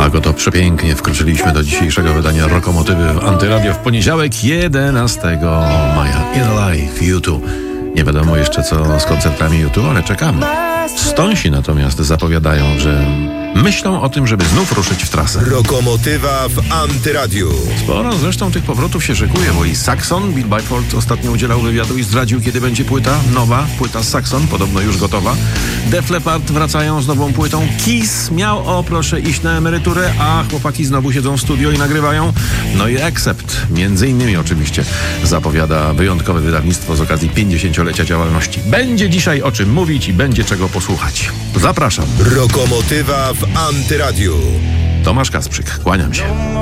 Tak oto przepięknie wkroczyliśmy do dzisiejszego wydania Rokomotywy w Antyradio w poniedziałek 11 maja. In Alive, U2. Nie wiadomo jeszcze co z koncertami U2, ale czekamy. Stonsi natomiast zapowiadają, że myślą o tym, żeby znów ruszyć w trasę. Rokomotywa w Antyradiu. Sporo zresztą tych powrotów się szykuje, bo i Saxon, Bill Byford ostatnio udzielał wywiadu i zdradził, kiedy będzie płyta nowa, płyta z Saxon, podobno już gotowa. Def Leppard wracają z nową płytą. Kiss miał, proszę, iść na emeryturę, a chłopaki znowu siedzą w studio i nagrywają. No i Accept, między innymi oczywiście, zapowiada wyjątkowe wydawnictwo z okazji 50-lecia działalności. Będzie dzisiaj o czym mówić i będzie czego posłuchać. Zapraszam. Rokomotywa w Antyradiu. Tomasz Kasprzyk, kłaniam się.